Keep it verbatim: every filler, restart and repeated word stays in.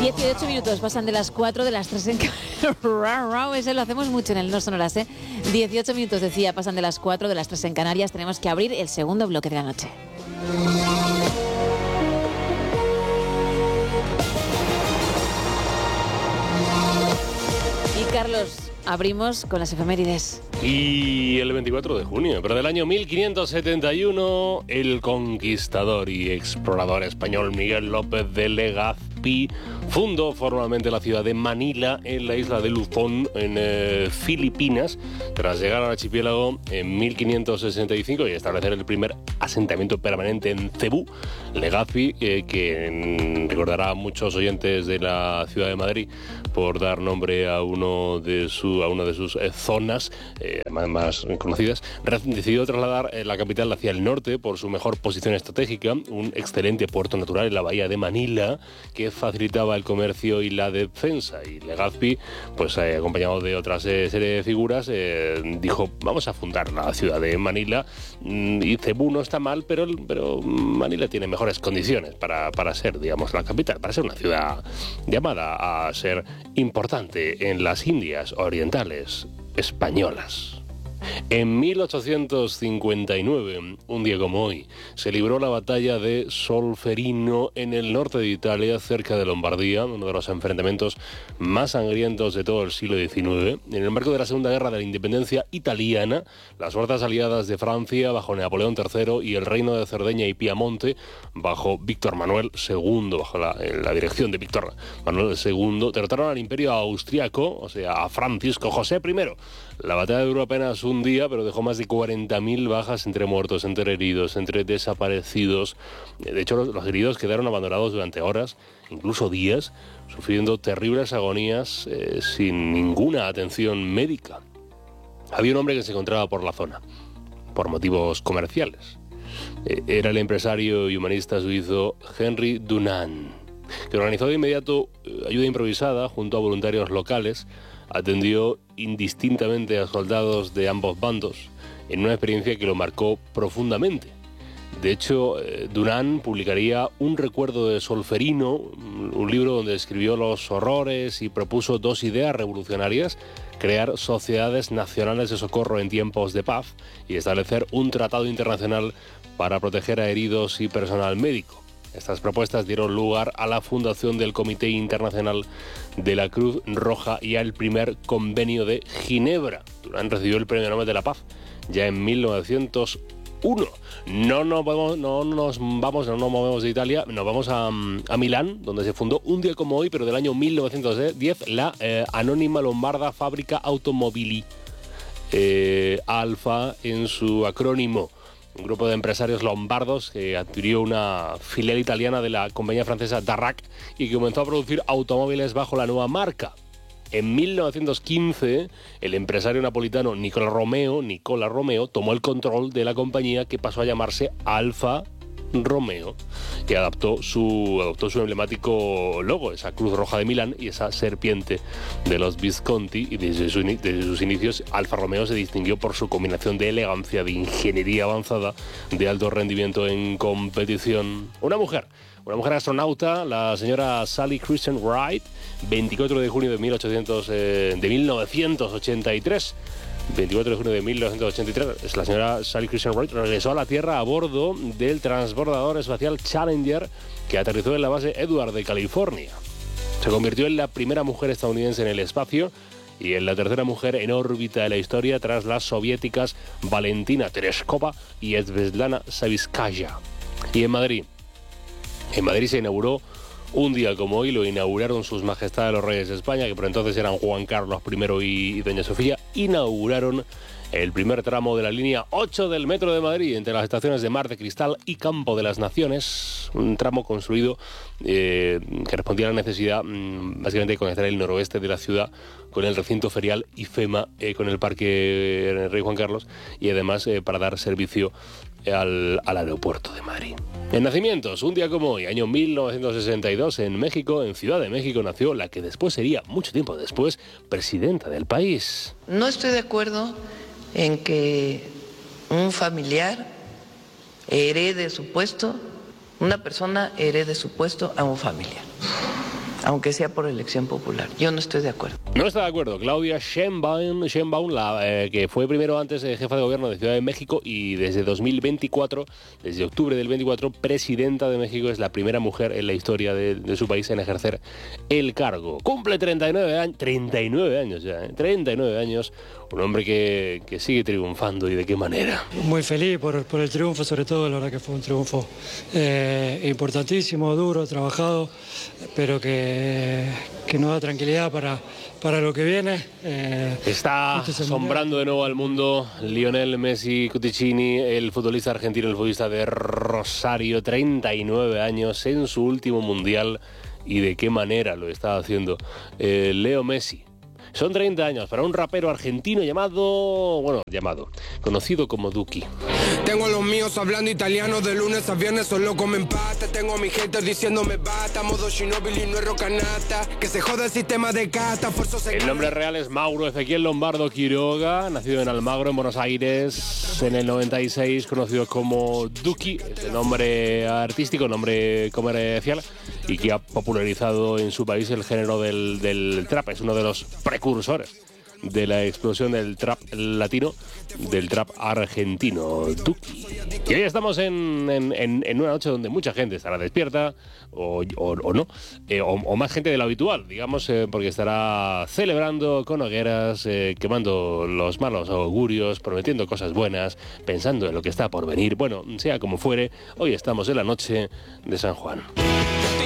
dieciocho minutos pasan de las cuatro, de las tres en Canarias. Ese lo hacemos mucho en el No Sonoras, ¿eh? dieciocho minutos, decía, pasan de las cuatro, de las tres en Canarias. Tenemos que abrir el segundo bloque de la noche. Y Carlos, abrimos con las efemérides. Y el veinticuatro de junio, pero del año mil quinientos setenta y uno, el conquistador y explorador español Miguel López de Legazpi fundó formalmente la ciudad de Manila en la isla de Luzón, en eh, Filipinas, tras llegar al archipiélago en mil quinientos sesenta y cinco y establecer el primer asentamiento permanente en Cebú. Legazpi, eh, que recordará a muchos oyentes de la ciudad de Madrid por dar nombre a uno de su a una de sus eh, zonas eh, más, más conocidas, decidió trasladar eh, la capital hacia el norte por su mejor posición estratégica, un excelente puerto natural en la bahía de Manila que facilitaba el comercio y la defensa. Y Legazpi, pues eh, acompañado de otras eh, serie de figuras, eh, dijo: vamos a fundar la ciudad de Manila, y Cebú no está mal, pero, pero Manila tiene mejores condiciones para, para ser, digamos, la capital, para ser una ciudad llamada a ser importante en las Indias Orientales españolas. En mil ochocientos cincuenta y nueve, un día como hoy, se libró la batalla de Solferino en el norte de Italia, cerca de Lombardía, uno de los enfrentamientos más sangrientos de todo el siglo diecinueve. En el marco de la Segunda Guerra de la Independencia italiana, las fuerzas aliadas de Francia, bajo Napoleón tercero, y el Reino de Cerdeña y Piamonte, bajo Víctor Manuel segundo, bajo la, la dirección de Víctor Manuel segundo, derrotaron al Imperio Austriaco, o sea, a Francisco José primero. La batalla duró apenas un día, pero dejó más de cuarenta mil bajas entre muertos, entre heridos, entre desaparecidos. De hecho, los, los heridos quedaron abandonados durante horas, incluso días, sufriendo terribles agonías eh, sin ninguna atención médica. Había un hombre que se encontraba por la zona, por motivos comerciales. Eh, era el empresario y humanista suizo Henry Dunant, que organizó de inmediato eh, ayuda improvisada junto a voluntarios locales. Atendió indistintamente a soldados de ambos bandos en una experiencia que lo marcó profundamente. De hecho, eh, Dunant publicaría Un recuerdo de Solferino, un libro donde escribió los horrores y propuso dos ideas revolucionarias: crear sociedades nacionales de socorro en tiempos de paz y establecer un tratado internacional para proteger a heridos y personal médico. Estas propuestas dieron lugar a la fundación del Comité Internacional de la Cruz Roja y al primer Convenio de Ginebra. Durán recibió el Premio Nobel de la Paz ya en mil novecientos uno. No nos vamos, no nos vamos, no nos movemos de Italia, nos vamos a, a Milán, donde se fundó un día como hoy, pero del año mil novecientos diez, la eh, anónima lombarda Fábrica Automobili, eh, Alfa en su acrónimo. Un grupo de empresarios lombardos que adquirió una filial italiana de la compañía francesa Darracq y que comenzó a producir automóviles bajo la nueva marca. En mil novecientos quince, el empresario napolitano Nicola Romeo, Nicola Romeo tomó el control de la compañía, que pasó a llamarse Alfa Romeo, que adaptó su, adoptó su emblemático logo, esa cruz roja de Milán y esa serpiente de los Visconti, y desde, su, desde sus inicios Alfa Romeo se distinguió por su combinación de elegancia, de ingeniería avanzada, de alto rendimiento en competición. Una mujer, una mujer astronauta, la señora Sally Christian Wright, veinticuatro de junio de, mil ochocientos, eh, de mil novecientos ochenta y tres. veinticuatro de junio de mil novecientos ochenta y tres, la señora Sally Christian Wright regresó a la Tierra a bordo del transbordador espacial Challenger, que aterrizó en la base Edward de California. Se convirtió en la primera mujer estadounidense en el espacio y en la tercera mujer en órbita de la historia, tras las soviéticas Valentina Tereshkova y Svetlana Savitskaya. Y en Madrid, en Madrid se inauguró un día como hoy, lo inauguraron sus majestades los reyes de España, que por entonces eran Juan Carlos primero y, y doña Sofía. Inauguraron el primer tramo de la línea ocho del Metro de Madrid, entre las estaciones de Mar de Cristal y Campo de las Naciones. Un tramo construido eh, que respondía a la necesidad, mmm, básicamente, de conectar el noroeste de la ciudad con el recinto ferial IFEMA, eh, con el Parque eh, Rey Juan Carlos, y además eh, para dar servicio al, al aeropuerto de Madrid. En nacimientos, un día como hoy, año mil novecientos sesenta y dos, en México, en Ciudad de México, nació la que después sería, mucho tiempo después, presidenta del país. No estoy de acuerdo en que un familiar herede su puesto, una persona herede su puesto a un familiar. aunque sea por elección popular. Yo no estoy de acuerdo. No está de acuerdo. Claudia Sheinbaum, Sheinbaum la, eh, que fue primero antes eh, jefa de gobierno de Ciudad de México y desde dos mil veinticuatro, desde octubre del veinticuatro, presidenta de México, es la primera mujer en la historia de, de su país en ejercer el cargo. Cumple treinta y nueve años, treinta y nueve años ya, ¿eh? treinta y nueve años, un hombre que, que sigue triunfando, y de qué manera. Muy feliz por, por el triunfo, sobre todo, la verdad que fue un triunfo eh, importantísimo, duro, trabajado, pero que, que nos da tranquilidad para, para lo que viene. Eh, Está asombrando de nuevo al mundo Lionel Messi Cuticini, el futbolista argentino, el futbolista de Rosario, treinta y nueve años en su último mundial, y de qué manera lo está haciendo eh, Leo Messi. Son treinta años para un rapero argentino llamado, bueno, llamado, conocido como Duki. Tengo a los míos hablando italiano de lunes a viernes, solo comen pasta. Tengo a mi gente diciéndome basta, modo Ginóbili y no es rocanata. Que se joda el sistema de casta, forzoso. El nombre real es Mauro Ezequiel Lombardo Quiroga, nacido en Almagro, en Buenos Aires, en el noventa y seis, conocido como Duki, es el nombre artístico, nombre comercial, y que ha popularizado en su país el género del, del trap. Es uno de los precursores de la explosión del trap latino, del trap argentino, Duki. Y hoy estamos en, en, en, en una noche donde mucha gente estará despierta, o, o, o no, eh, o, o más gente de lo habitual, digamos, eh, porque estará celebrando con hogueras, eh, quemando los malos augurios, prometiendo cosas buenas, pensando en lo que está por venir. Bueno, sea como fuere, hoy estamos en la noche de San Juan.